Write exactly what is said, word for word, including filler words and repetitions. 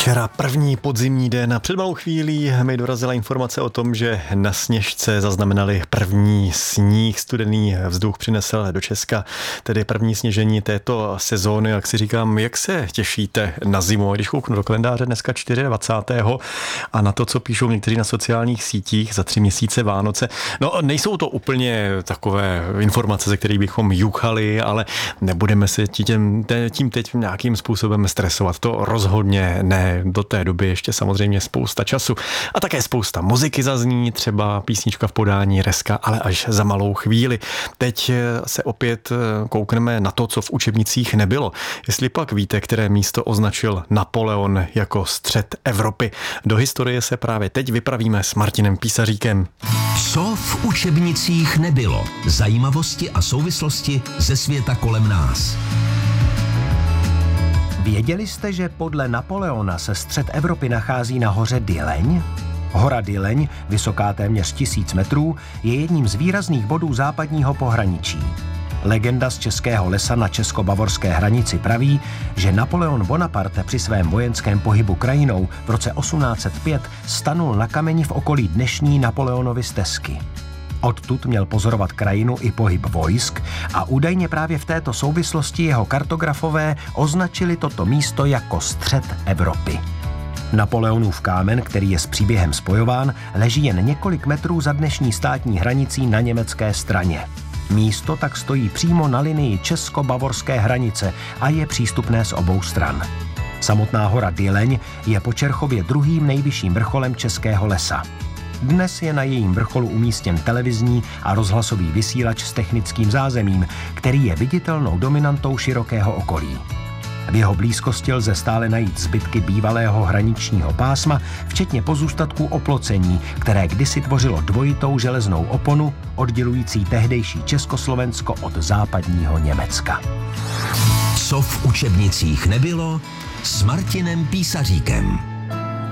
Včera první podzimní den a před malou chvílí mi dorazila informace o tom, že na Sněžce zaznamenali první sníh, studený vzduch přinesl do Česka, tedy první sněžení této sezóny. Jak si říkám, jak se těšíte na zimu? Když kouknu do kalendáře dneska dvacátého čtvrtého a na to, co píšou někteří na sociálních sítích za tři měsíce Vánoce. No, nejsou to úplně takové informace, ze kterých bychom jukali, ale nebudeme se tím, tím teď nějakým způsobem stresovat. To rozhodně ne. Do té doby ještě samozřejmě spousta času. A také spousta muziky zazní, třeba písnička v podání Reska, ale až za malou chvíli. Teď se opět koukneme na to, co v učebnicích nebylo. Jestli pak víte, které místo označil Napoleon jako střed Evropy. Do historie se právě teď vypravíme s Martinem Písaříkem. Co v učebnicích nebylo? Zajímavosti a souvislosti ze světa kolem nás. Věděli jste, že podle Napoleona se střed Evropy nachází na hoře Dyleň? Hora Dyleň, vysoká téměř tisíc metrů, je jedním z výrazných bodů západního pohraničí. Legenda z Českého lesa na česko-bavorské hranici praví, že Napoleon Bonaparte při svém vojenském pohybu krajinou v roce osmnáct set pět stanul na kameni v okolí dnešní Napoleonovy stezky. Odtud měl pozorovat krajinu i pohyb vojsk a údajně právě v této souvislosti jeho kartografové označili toto místo jako střed Evropy. Napoleonův kámen, který je s příběhem spojován, leží jen několik metrů za dnešní státní hranicí na německé straně. Místo tak stojí přímo na linii česko-bavorské hranice a je přístupné z obou stran. Samotná hora Dyleň je po Čerchově druhým nejvyšším vrcholem Českého lesa. Dnes je na jejím vrcholu umístěn televizní a rozhlasový vysílač s technickým zázemím, který je viditelnou dominantou širokého okolí. V jeho blízkosti lze stále najít zbytky bývalého hraničního pásma, včetně pozůstatků oplocení, které kdysi tvořilo dvojitou železnou oponu, oddělující tehdejší Československo od západního Německa. Co v učebnicích nebylo s Martinem Písaříkem.